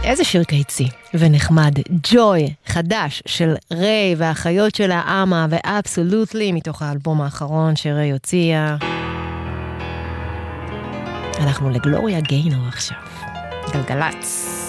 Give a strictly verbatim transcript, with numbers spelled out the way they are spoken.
איזה שיר קיצי ונחמד. ג'וי, חדש, של ריי והאחיות שלה, אמה ואבסולוטלי, מתוך האלבום האחרון שריי הוציאה. אנחנו לגלוריה גיינור עכשיו. גלגלץ.